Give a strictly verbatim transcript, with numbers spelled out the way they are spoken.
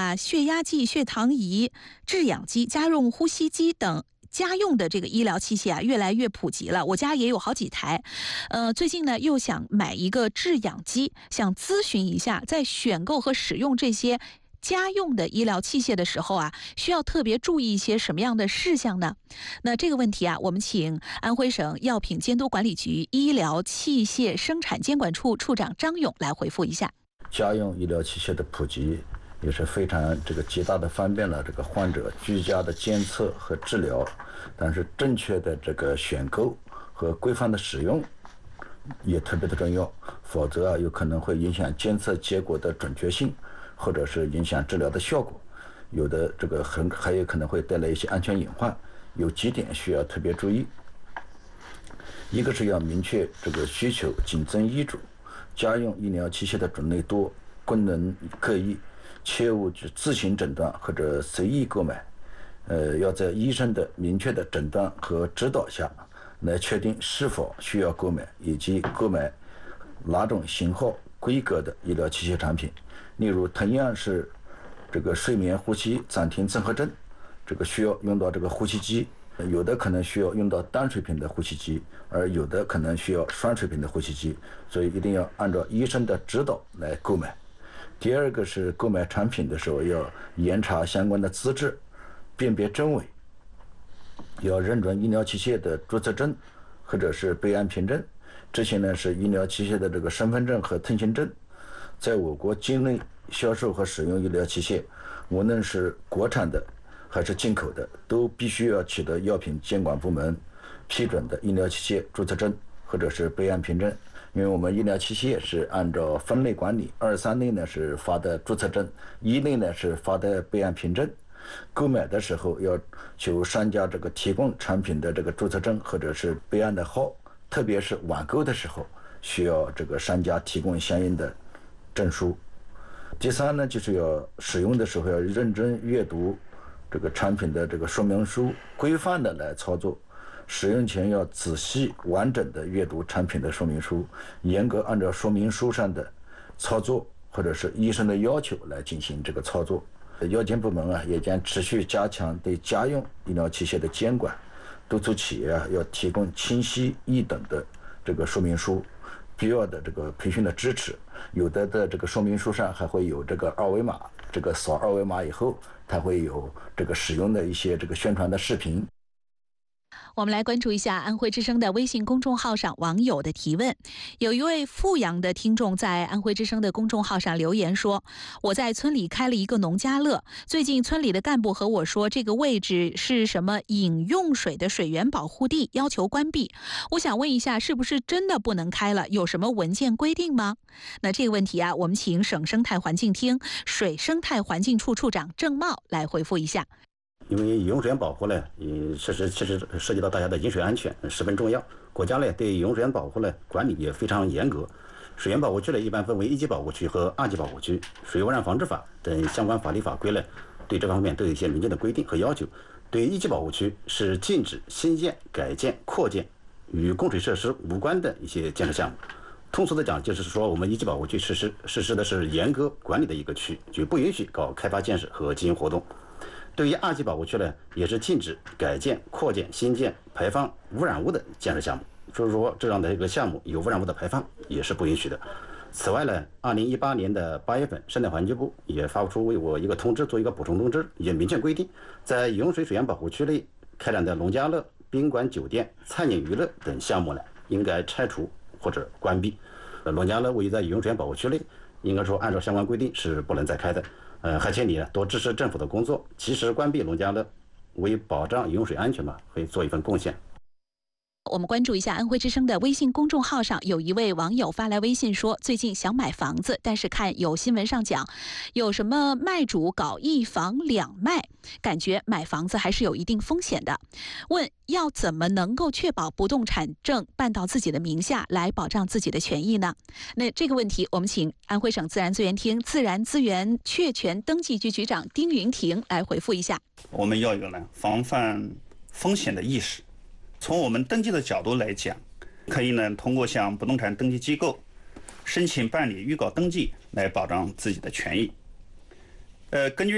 啊、血压计、血糖仪、制氧机、家用呼吸机等家用的这个医疗器械啊，越来越普及了。我家也有好几台，呃，最近呢又想买一个制氧机，想咨询一下，在选购和使用这些家用的医疗器械的时候啊，需要特别注意一些什么样的事项呢？那这个问题啊，我们请安徽省药品监督管理局医疗器械生产监管处处长张勇来回复一下。 家用医疗器械的普及也是非常这个极大的方便了这个患者居家的监测和治疗，但是正确的这个选购和规范的使用也特别的重要，否则啊有可能会影响监测结果的准确性，或者是影响治疗的效果，有的这个很还有可能会带来一些安全隐患，有几点需要特别注意。一个是要明确这个需求，谨遵医嘱，家用医疗器械的种类多，功能各异，切勿去自行诊断或者随意购买，呃，要在医生的明确的诊断和指导下来确定是否需要购买，以及购买哪种型号规格的医疗器械产品。例如同样是这个睡眠呼吸暂停综合症，这个需要用到这个呼吸机，有的可能需要用到单水平的呼吸机，而有的可能需要双水平的呼吸机，所以一定要按照医生的指导来购买。第二个是购买产品的时候要严查相关的资质，辨别真伪，要认准医疗器械的注册证或者是备案凭证，这些呢是医疗器械的这个身份证和通行证。在我国境内销售和使用医疗器械，无论是国产的还是进口的，都必须要取得药品监管部门批准的医疗器械注册证或者是备案凭证。因为我们医疗器械是按照分类管理，二三类呢是发的注册证，一类呢是发的备案凭证。购买的时候要求商家这个提供产品的这个注册证或者是备案的号，特别是网购的时候，需要这个商家提供相应的证书。第三呢，就是要使用的时候要认真阅读这个产品的这个说明书，规范的来操作。使用前要仔细完整的阅读产品的说明书，严格按照说明书上的操作或者是医生的要求来进行这个操作。药监部门啊也将持续加强对家用医疗器械的监管，督促企业啊要提供清晰易懂的这个说明书，必要的这个培训的支持。有的的这个说明书上还会有这个二维码，这个扫二维码以后，它会有这个使用的一些这个宣传的视频。 我们来关注一下安徽之声的微信公众号上网友的提问。有一位阜阳的听众在安徽之声的公众号上留言说，我在村里开了一个农家乐，最近村里的干部和我说这个位置是什么饮用水的水源保护地，要求关闭。我想问一下，是不是真的不能开了？有什么文件规定吗？那这个问题啊，我们请省生态环境厅水生态环境处处长郑茂来回复一下。 因为饮用水源保护呢，也确实其实涉及到大家的饮水安全，十分重要。国家呢对饮用水源保护呢管理也非常严格。水源保护区呢一般分为一级保护区和二级保护区。水污染防治法等相关法律法规呢，对这方面都有一些明确的规定和要求。对一级保护区是禁止新建、改建、扩建与供水设施无关的一些建设项目。通俗的讲，就是说我们一级保护区实施实施的是严格管理的一个区，就不允许搞开发建设和经营活动。对于二级保护区呢，也是禁止改建、扩建、新建、排放污染物的建设项目。所以说，这样的一个项目有污染物的排放也是不允许的。此外呢，二零一八年的八月份，生态环境部也发布出为我一个通知，做一个补充通知，也明确规定，在饮用水水源保护区内开展的农家乐、宾馆、酒店、餐饮娱乐等项目呢，应该拆除或者关闭。呃，农家乐位于在饮用水源保护区内，应该说按照相关规定是不能再开的。呃，还请你呢多支持政府的工作，及时关闭农家乐，为保障饮用水安全嘛，会做一份贡献。 我们关注一下安徽之声的微信公众号上，有一位网友发来微信说，最近想买房子，但是看有新闻上讲，有什么卖主搞一房两卖，感觉买房子还是有一定风险的。问要怎么能够确保不动产证办到自己的名下，来保障自己的权益呢？那这个问题，我们请安徽省自然资源厅自然资源确权登记局局长丁云婷来回复一下。 我们要有呢防范风险的意识。从我们登记的角度来讲，可以呢通过向不动产登记机构申请办理预告登记来保障自己的权益。呃，根据